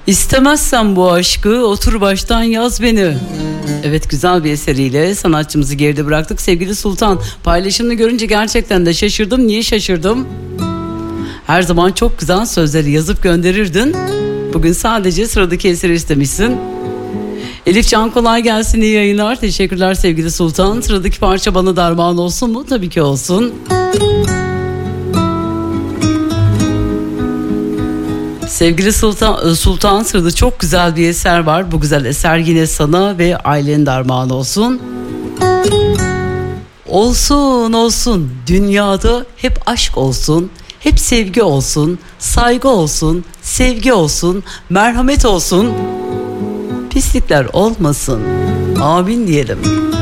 İstemezsen bu aşkı otur baştan yaz beni. Evet, güzel bir eseriyle sanatçımızı geride bıraktık. Sevgili Sultan, paylaşımını görünce gerçekten de şaşırdım. Niye şaşırdım? Her zaman çok güzel sözleri yazıp gönderirdin. Bugün sadece sıradaki eseri istemişsin. Elif Can, kolay gelsin, iyi yayınlar. Teşekkürler sevgili Sultan. Sıradaki parça bana derman olsun mu? Tabii ki olsun. Sevgili Sultan, sırada çok güzel bir eser var. Bu güzel eser yine sana ve ailenin dermanı olsun. Olsun olsun, dünyada hep aşk olsun, hep sevgi olsun, saygı olsun, sevgi olsun, merhamet olsun, pislikler olmasın. Amin diyelim.